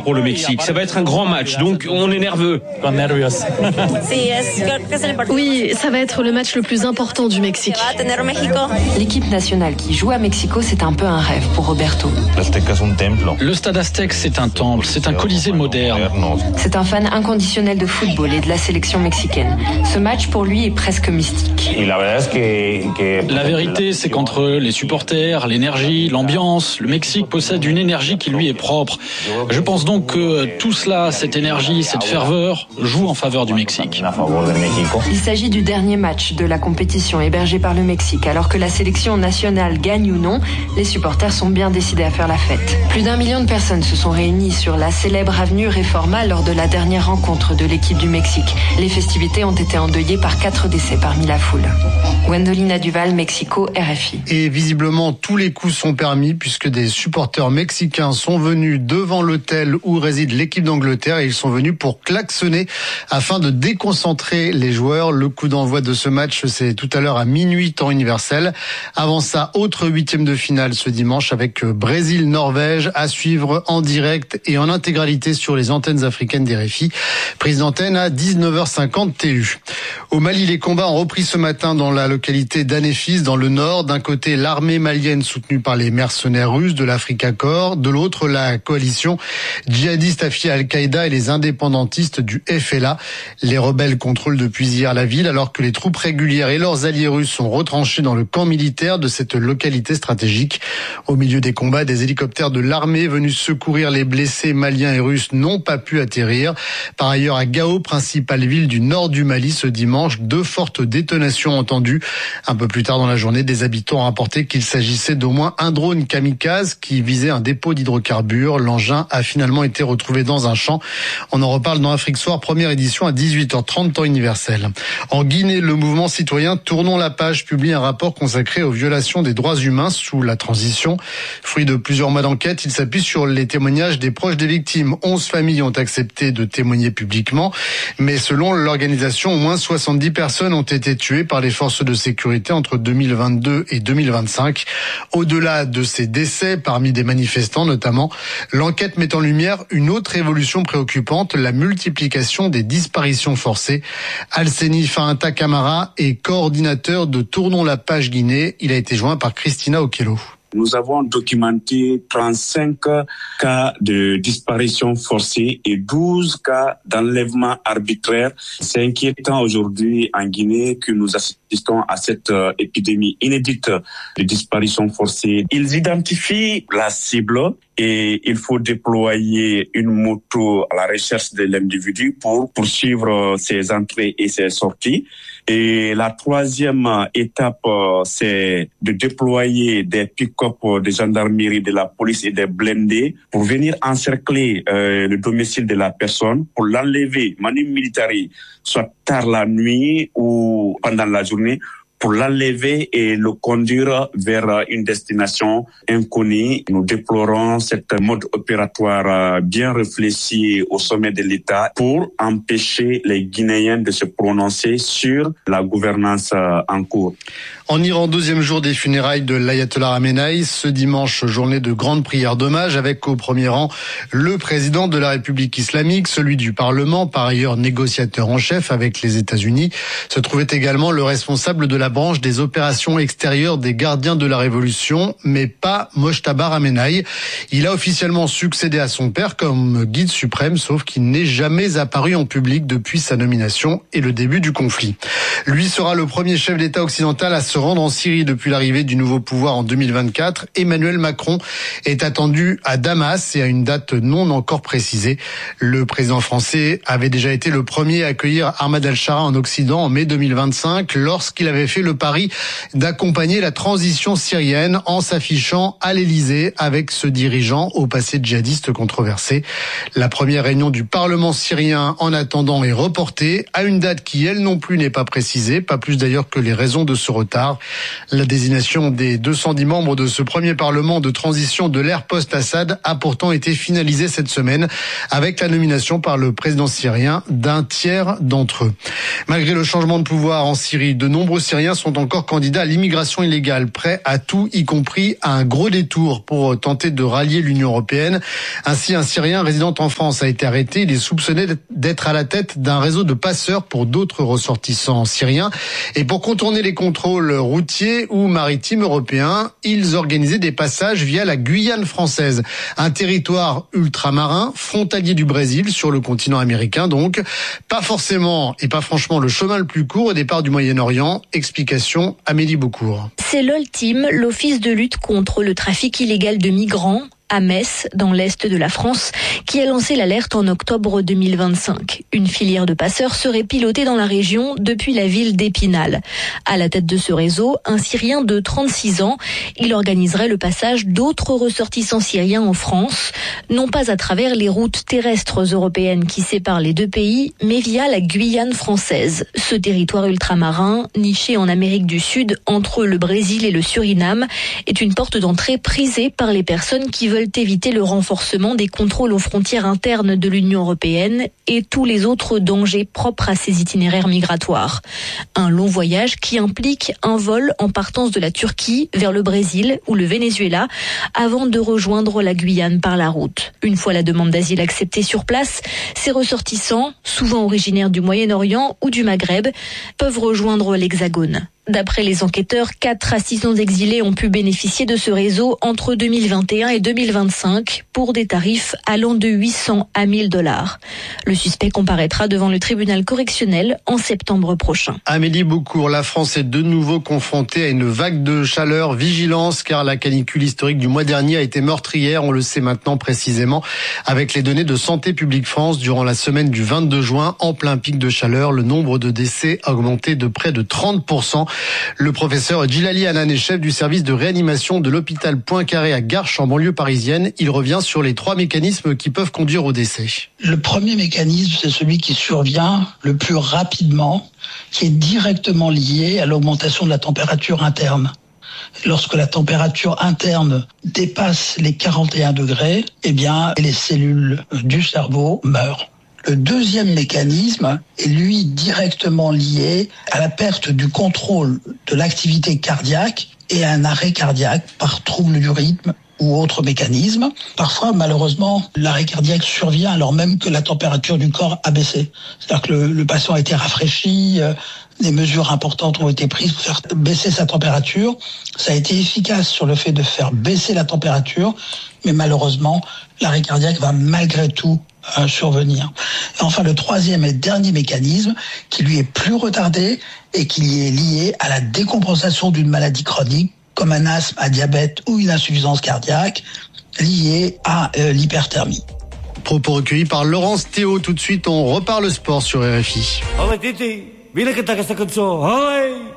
pour le Mexique. Ça va être un grand match, donc on est nerveux. Oui, ça va être le match le plus important du Mexique. L'équipe nationale qui joue à Mexico, c'est un peu un rêve pour Roberto. Le stade Aztec, c'est un temple, c'est un colisée moderne. C'est un fan inconditionnel de football et de la sélection mexicaine. Ce match, pour lui, est presque mystique. La vérité, c'est qu'entre les supporters, l'énergie, l'ambiance, le Mexique possède une énergie qui lui est propre. Je pense donc que tout cela, cette énergie, cette ferveur, joue en faveur du Mexique. Il s'agit du dernier match de la compétition hébergée par le Mexique. Alors que la sélection nationale gagne ou non, les supporters sont bien décidés à faire la fête. Plus d'1 million de personnes se sont réunies sur la célèbre avenue Reforma lors de la dernière rencontre de l'équipe du Mexique. Les festivités ont été endeuillées par 4 décès parmi la foule. Gwendolina Duval, Mexico, RFI. Et visiblement, tous les coups sont permis puisque des supporters mexicains sont venus devant l'hôtel où réside l'équipe d'Angleterre et ils sont venus pour klaxonner afin de déconcentrer les joueurs. Le coup d'envoi de ce match, c'est tout à l'heure à minuit, temps universel. Avant ça, autre 8e de finale ce dimanche avec Brésil-Norvège à suivre en direct et en intégralité sur les antennes africaines d'RFI. Prise d'antenne à 19h50 TU. Au Mali, les combats ont repris ce matin dans la localité d'Anéfis, dans le nord. D'un côté, l'armée malienne soutenue par les mercenaires russes de l'Africa Corps. De l'autre, la coalition djihadiste affiliée à Al-Qaïda et les indépendantistes du FLA. Les rebelles contrôlent depuis hier la ville alors que les troupes régulières et leurs alliés russes sont retranchés dans le camp militaire de cette localité stratégique. Au milieu des combats, des hélicoptères de l'armée venus secourir les blessés maliens et russes n'ont pas pu atterrir. Par ailleurs, à Gao, principale ville du nord du Mali, ce dimanche, 2 fortes détonations entendues. Un peu plus tard dans la journée, des habitants ont rapporté qu'il s'agissait d'au moins un drone kamikaze qui visait un dépôt d'hydrocarbures. L'engin a finalement été retrouvé dans un champ. On en reparle dans Afrique Soir, première édition à 18h30, temps universel. En Guinée, le mouvement citoyen Tournons la page publie un rapport consacré aux violations des droits humains sous la transition. Fruit de plusieurs mois d'enquête, il s'appuie sur les témoignages des proches des victimes. 11 familles ont accepté de témoigner publiquement, mais selon l'organisation, au moins 70 personnes ont été tuées par les forces de sécurité entre 2022 et 2025. Au-delà de ces décès, parmi des manifestants notamment, l'enquête met en lumière une autre évolution préoccupante, la multiplication des disparitions forcées. Alseni Fainta Camara est coordinateur de Tournons la page Guinée. Il a été joint par Christina Okello. Nous avons documenté 35 cas de disparition forcée et 12 cas d'enlèvement arbitraire. C'est inquiétant aujourd'hui en Guinée que nous assistons à cette épidémie inédite de disparition forcée. Ils identifient la cible et il faut déployer une moto à la recherche de l'individu pour poursuivre ses entrées et ses sorties. Et la troisième étape, c'est de déployer des pick-up de gendarmerie, de la police et des blindés pour venir encercler le domicile de la personne, pour l'enlever, manu militari, soit tard la nuit ou pendant la journée, pour l'enlever et le conduire vers une destination inconnue. Nous déplorons cette mode opératoire bien réfléchi au sommet de l'État pour empêcher les Guinéens de se prononcer sur la gouvernance en cours. En Iran, 2e jour des funérailles de l'Ayatollah Khamenei. Ce dimanche, journée de grande prière d'hommage avec au premier rang le président de la République islamique, celui du Parlement, par ailleurs négociateur en chef avec les États-Unis. Se trouvait également le responsable de la branche des opérations extérieures des gardiens de la Révolution, mais pas Mojtaba Khamenei. Il a officiellement succédé à son père comme guide suprême, sauf qu'il n'est jamais apparu en public depuis sa nomination et le début du conflit. Lui sera le premier chef d'État occidental à se rendre en Syrie depuis l'arrivée du nouveau pouvoir en 2024. Emmanuel Macron est attendu à Damas et à une date non encore précisée. Le président français avait déjà été le premier à accueillir Ahmad al-Shara en Occident en mai 2025 lorsqu'il avait fait le pari d'accompagner la transition syrienne en s'affichant à l'Élysée avec ce dirigeant au passé djihadiste controversé. La première réunion du Parlement syrien en attendant est reportée à une date qui elle non plus n'est pas précisée, pas plus d'ailleurs que les raisons de ce retard. La désignation des 210 membres de ce premier Parlement de transition de l'ère post-Assad a pourtant été finalisée cette semaine avec la nomination par le président syrien d'un tiers d'entre eux. Malgré le changement de pouvoir en Syrie, de nombreux Syriens Syriens sont encore candidats à l'immigration illégale, prêts à tout, y compris à un gros détour pour tenter de rallier l'Union européenne. Ainsi, un Syrien résidant en France a été arrêté. Il est soupçonné d'être à la tête d'un réseau de passeurs pour d'autres ressortissants syriens. Et pour contourner les contrôles routiers ou maritimes européens, ils organisaient des passages via la Guyane française, un territoire ultramarin, frontalier du Brésil, sur le continent américain donc. Pas forcément et pas franchement le chemin le plus court au départ du Moyen-Orient. Explication, Amélie Beaucourt. C'est l'OLTIM, l'Office de lutte contre le trafic illégal de migrants, à Metz, dans l'est de la France, qui a lancé l'alerte en octobre 2025. Une filière de passeurs serait pilotée dans la région depuis la ville d'Épinal. À la tête de ce réseau, un Syrien de 36 ans. Il organiserait le passage d'autres ressortissants syriens en France, non pas à travers les routes terrestres européennes qui séparent les deux pays, mais via la Guyane française. Ce territoire ultramarin, niché en Amérique du Sud entre le Brésil et le Suriname, est une porte d'entrée prisée par les personnes qui veulent éviter le renforcement des contrôles aux frontières internes de l'Union européenne et tous les autres dangers propres à ces itinéraires migratoires. Un long voyage qui implique un vol en partance de la Turquie vers le Brésil ou le Venezuela avant de rejoindre la Guyane par la route. Une fois la demande d'asile acceptée sur place, ces ressortissants, souvent originaires du Moyen-Orient ou du Maghreb, peuvent rejoindre l'Hexagone. D'après les enquêteurs, 4 à 6 exilés ont pu bénéficier de ce réseau entre 2021 et 2025 pour des tarifs allant de 800 à 1000 $. Le suspect comparaîtra devant le tribunal correctionnel en septembre prochain. Amélie Beaucourt, la France est de nouveau confrontée à une vague de chaleur. Vigilance, car la canicule historique du mois dernier a été meurtrière. On le sait maintenant précisément avec les données de Santé publique France. Durant la semaine du 22 juin, en plein pic de chaleur, le nombre de décès a augmenté de près de 30%. Le professeur Djilali Hanan est chef du service de réanimation de l'hôpital Poincaré à Garches en banlieue parisienne. Il revient sur les 3 mécanismes qui peuvent conduire au décès. Le premier mécanisme, c'est celui qui survient le plus rapidement, qui est directement lié à l'augmentation de la température interne. Lorsque la température interne dépasse les 41 degrés, eh bien, les cellules du cerveau meurent. Le deuxième mécanisme est, lui, directement lié à la perte du contrôle de l'activité cardiaque et à un arrêt cardiaque par trouble du rythme ou autre mécanisme. Parfois, malheureusement, l'arrêt cardiaque survient alors même que la température du corps a baissé. C'est-à-dire que le patient a été rafraîchi, des mesures importantes ont été prises pour faire baisser sa température. Ça a été efficace sur le fait de faire baisser la température, mais malheureusement, l'arrêt cardiaque va malgré tout survenir. Et enfin, le troisième et dernier mécanisme, qui lui est plus retardé et qui est lié à la décompensation d'une maladie chronique, comme un asthme, un diabète ou une insuffisance cardiaque, liée à l'hyperthermie. Propos recueillis par Laurence Théo. Tout de suite, on repart le sport sur RFI.